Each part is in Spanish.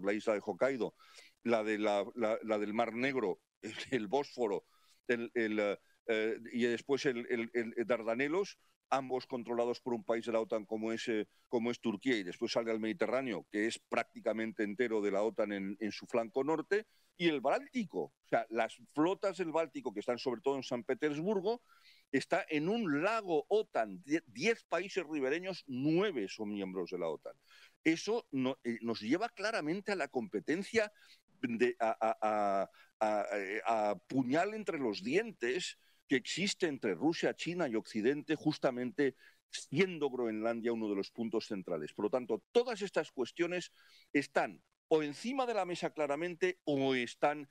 la isla de Hokkaido, la del Mar Negro, el Bósforo, y después el Dardanelos, ambos controlados por un país de la OTAN como es Turquía, y después sale al Mediterráneo, que es prácticamente entero de la OTAN en su flanco norte, y el Báltico. O sea, las flotas del Báltico, que están sobre todo en San Petersburgo, está en un lago OTAN. 10 países ribereños, 9 son miembros de la OTAN. Eso nos lleva claramente a la competencia a puñal entre los dientes que existe entre Rusia, China y Occidente, justamente siendo Groenlandia uno de los puntos centrales. Por lo tanto, todas estas cuestiones están o encima de la mesa claramente o están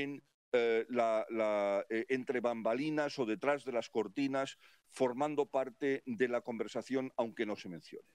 entre bambalinas o detrás de las cortinas, formando parte de la conversación, aunque no se mencionen.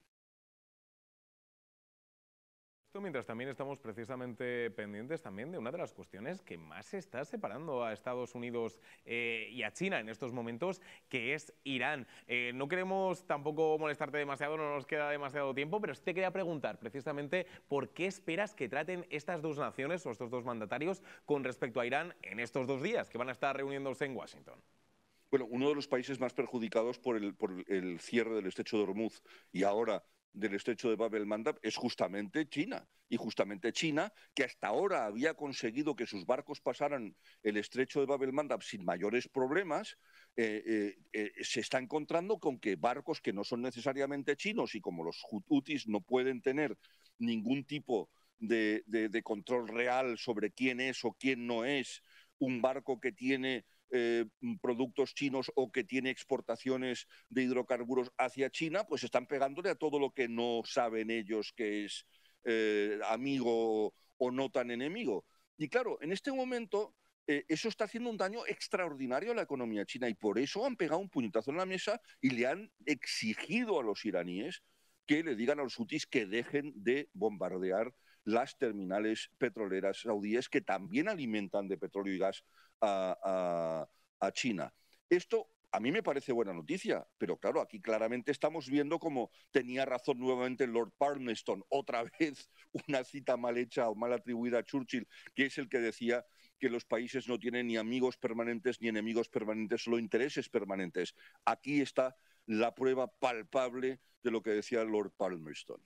Mientras también estamos precisamente pendientes también de una de las cuestiones que más está separando a Estados Unidos y a China en estos momentos, que es Irán. No queremos tampoco molestarte demasiado, no nos queda demasiado tiempo, pero sí te quería preguntar precisamente por qué esperas que traten estas dos naciones o estos dos mandatarios con respecto a Irán en estos 2 días que van a estar reuniéndose en Washington. Bueno, uno de los países más perjudicados por el cierre del estrecho de Hormuz y ahora del estrecho de Bab el-Mandab es justamente China. Y justamente China, que hasta ahora había conseguido que sus barcos pasaran el estrecho de Bab el-Mandab sin mayores problemas, se está encontrando con que barcos que no son necesariamente chinos y como los hutis no pueden tener ningún tipo de control real sobre quién es o quién no es un barco que tiene productos chinos o que tiene exportaciones de hidrocarburos hacia China, pues están pegándole a todo lo que no saben ellos que es amigo o no tan enemigo. Y claro, en este momento eso está haciendo un daño extraordinario a la economía china y por eso han pegado un puñetazo en la mesa y le han exigido a los iraníes que le digan a los hutis que dejen de bombardear las terminales petroleras saudíes que también alimentan de petróleo y gas a China. Esto a mí me parece buena noticia, pero claro, aquí claramente estamos viendo cómo tenía razón nuevamente Lord Palmerston, otra vez una cita mal hecha o mal atribuida a Churchill, que es el que decía que los países no tienen ni amigos permanentes ni enemigos permanentes, solo intereses permanentes. Aquí está la prueba palpable de lo que decía Lord Palmerston.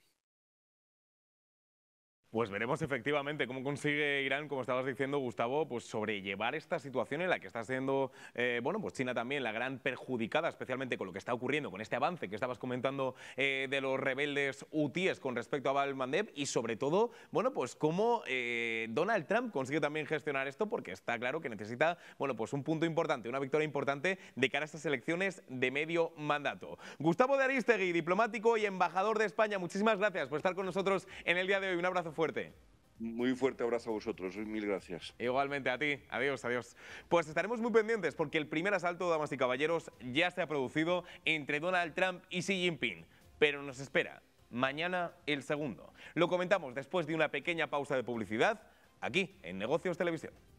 Pues veremos efectivamente cómo consigue Irán, como estabas diciendo, Gustavo, pues sobrellevar esta situación en la que está siendo, bueno, pues China también la gran perjudicada, especialmente con lo que está ocurriendo, con este avance que estabas comentando de los rebeldes hutíes con respecto a Bab el-Mandeb y sobre todo, bueno, pues cómo Donald Trump consigue también gestionar esto, porque está claro que necesita, bueno, pues un punto importante, una victoria importante de cara a estas elecciones de medio mandato. Gustavo de Arístegui, diplomático y embajador de España, muchísimas gracias por estar con nosotros en el día de hoy. Un abrazo fuerte. Muy fuerte abrazo a vosotros, mil gracias. Igualmente a ti, adiós, adiós. Pues estaremos muy pendientes porque el primer asalto, damas y caballeros, ya se ha producido entre Donald Trump y Xi Jinping, pero nos espera mañana el segundo. Lo comentamos después de una pequeña pausa de publicidad aquí en Negocios Televisión.